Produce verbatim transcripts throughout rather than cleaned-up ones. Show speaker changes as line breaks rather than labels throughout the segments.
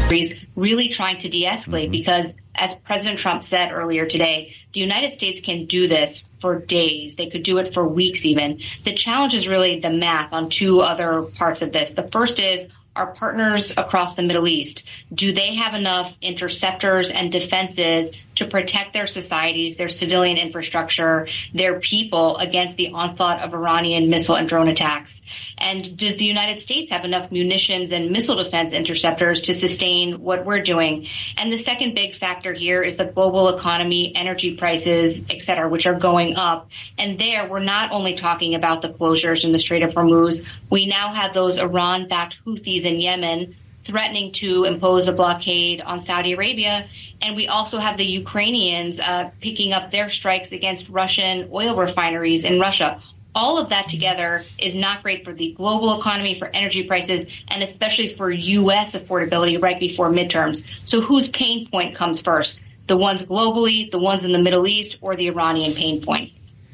really trying to de-escalate mm-hmm. because, as President Trump said earlier today, the United States can do this for days. They could do it for weeks even. The challenge is really the math on two other parts of this. The first is, our partners across the Middle East, do they have enough interceptors and defenses to protect their societies, their civilian infrastructure, their people against the onslaught of Iranian missile and drone attacks? And does the United States have enough munitions and missile defense interceptors to sustain what we're doing? And the second big factor here is the global economy, energy prices, et cetera, which are going up. And there, we're not only talking about the closures in the Strait of Hormuz. We now have those Iran-backed Houthis in Yemen threatening to impose a blockade on Saudi Arabia. And we also have the Ukrainians uh, picking up their strikes against Russian oil refineries in Russia. All of that together is not great for the global economy, for energy prices, and especially for U S affordability right before midterms. So whose pain point comes first? The ones globally, the ones in the Middle East, or the Iranian pain point?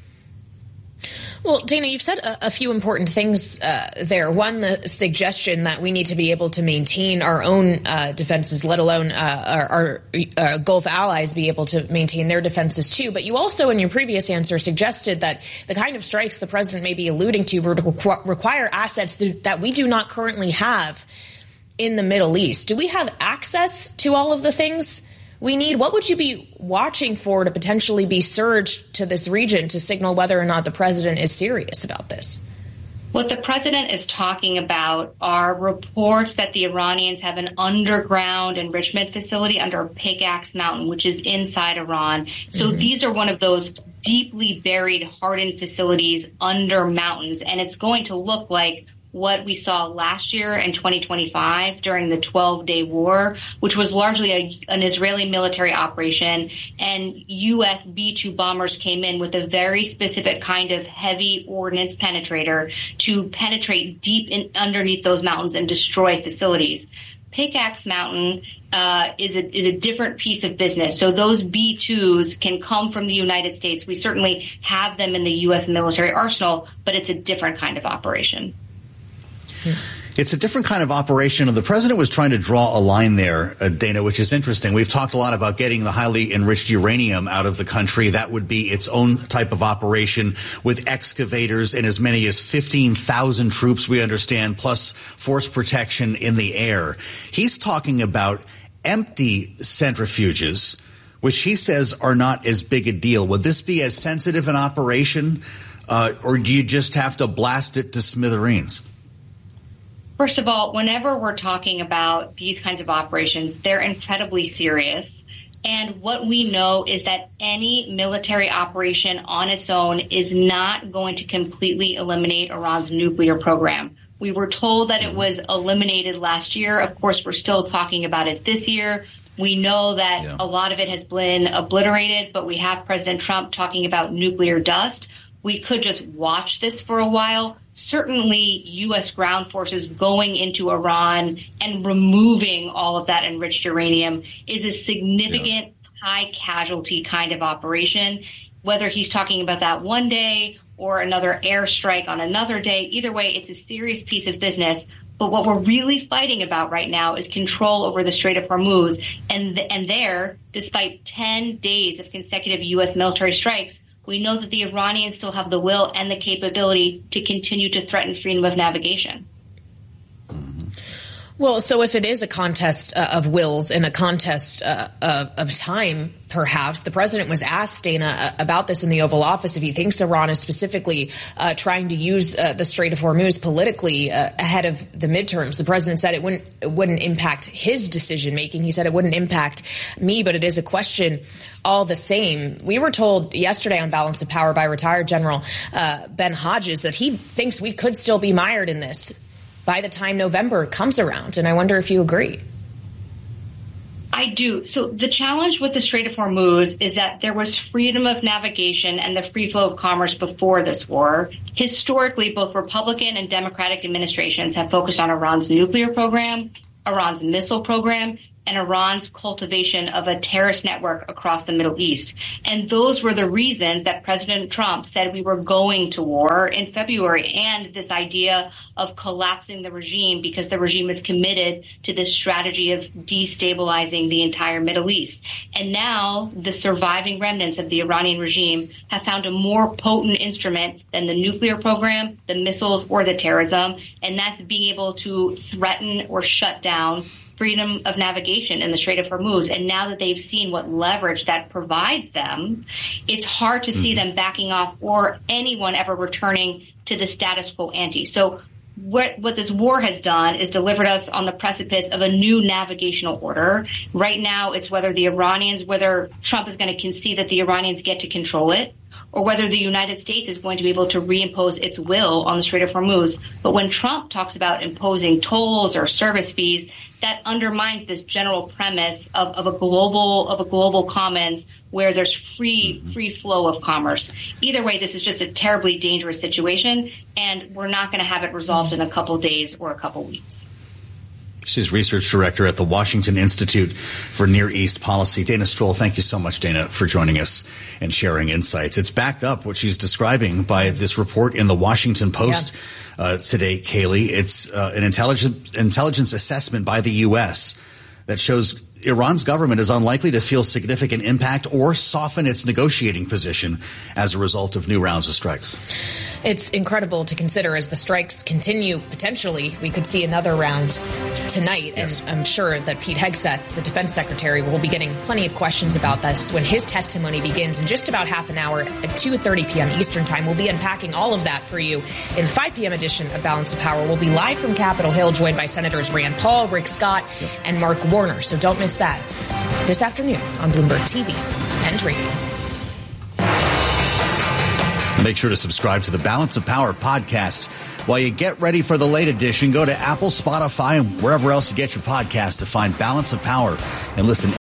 Well, Dana, you've said a, a few important things uh, there. One, the suggestion that we need to be able to maintain our own uh, defenses, let alone uh, our, our uh, Gulf allies be able to maintain their defenses too. But you also, in your previous answer, suggested that the kind of strikes the president may be alluding to would requ- require assets th- that we do not currently have in the Middle East. Do we have access to all of the things we need? What would you be watching for to potentially be surged to this region to signal whether or not the president is serious about this?
What the president is talking about are reports that the Iranians have an underground enrichment facility under Pickaxe Mountain, which is inside Iran. So mm-hmm. these are one of those deeply buried, hardened facilities under mountains, and it's going to look like what we saw last year in twenty twenty-five during the twelve-day war, which was largely a, an Israeli military operation, and U S B two bombers came in with a very specific kind of heavy ordnance penetrator to penetrate deep in, underneath those mountains and destroy facilities. Pickaxe Mountain uh, is a is a different piece of business. So those B twos can come from the United States. We certainly have them in the U S military arsenal, but it's a different kind of operation.
It's a different kind of operation. The president was trying to draw a line there, uh, Dana, which is interesting. We've talked a lot about getting the highly enriched uranium out of the country. That would be its own type of operation with excavators and as many as fifteen thousand troops, we understand, plus force protection in the air. He's talking about empty centrifuges, which he says are not as big a deal. Would this be as sensitive an operation, uh, or do you just have to blast it to smithereens?
First of all, whenever we're talking about these kinds of operations, they're incredibly serious. And what we know is that any military operation on its own is not going to completely eliminate Iran's nuclear program. We were told that it was eliminated last year. Of course, we're still talking about it this year. We know that yeah. a lot of it has been obliterated, but we have President Trump talking about nuclear dust. We could just watch this for a while. Certainly, U S ground forces going into Iran and removing all of that enriched uranium is a significant yeah. high casualty kind of operation. Whether he's talking about that one day or another airstrike on another day, either way, it's a serious piece of business. But what we're really fighting about right now is control over the Strait of Hormuz. And, and there, despite ten days of consecutive U S military strikes, we know that the Iranians still have the will and the capability to continue to threaten freedom of navigation.
Well, so if it is a contest uh, of wills and a contest uh, of, of time, perhaps, the president was asked, Dana, uh, about this in the Oval Office, if he thinks Iran is specifically uh, trying to use uh, the Strait of Hormuz politically uh, ahead of the midterms. The president said it wouldn't, it wouldn't impact his decision-making. He said it wouldn't impact me, but it is a question all the same. We were told yesterday on Balance of Power by retired General uh, Ben Hodges that he thinks we could still be mired in this by the time November comes around. And I wonder if you agree.
I do. So the challenge with the Strait of Hormuz is that there was freedom of navigation and the free flow of commerce before this war. Historically, both Republican and Democratic administrations have focused on Iran's nuclear program, Iran's missile program, and Iran's cultivation of a terrorist network across the Middle East. And those were the reasons that President Trump said we were going to war in February, and this idea of collapsing the regime because the regime is committed to this strategy of destabilizing the entire Middle East. And now the surviving remnants of the Iranian regime have found a more potent instrument than the nuclear program, the missiles, or the terrorism, and that's being able to threaten or shut down freedom of navigation in the Strait of Hormuz. And now that they've seen what leverage that provides them, it's hard to see them backing off or anyone ever returning to the status quo ante. So what, what this war has done is delivered us on the precipice of a new navigational order. Right now, it's whether the Iranians, whether Trump is going to concede that the Iranians get to control it, or whether the United States is going to be able to reimpose its will on the Strait of Hormuz. But when Trump talks about imposing tolls or service fees, that undermines this general premise of, of a global of a global commons where there's free free flow of commerce. Either way, this is just a terribly dangerous situation, and we're not going to have it resolved in a couple days or a couple weeks.
She's research director at the Washington Institute for Near East Policy. Dana Stroul, thank you so much, Dana, for joining us and sharing insights. It's backed up, what she's describing, by this report in the Washington Post yeah. uh, today, Kayleigh. It's uh, an intelligence, intelligence assessment by the U S that shows Iran's government is unlikely to feel significant impact or soften its negotiating position as a result of new rounds of strikes.
It's incredible to consider as the strikes continue. Potentially, we could see another round tonight. Yes. And I'm sure that Pete Hegseth, the defense secretary, will be getting plenty of questions about this when his testimony begins in just about half an hour at two thirty p.m. Eastern time. We'll be unpacking all of that for you in the five p.m. edition of Balance of Power. We'll be live from Capitol Hill, joined by Senators Rand Paul, Rick Scott, yep. and Mark Warner. So don't miss that this afternoon on Bloomberg T V and radio.
Make sure to subscribe to the Balance of Power podcast. While you get ready for the late edition, go to Apple, Spotify, and wherever else you get your podcast to find Balance of Power and listen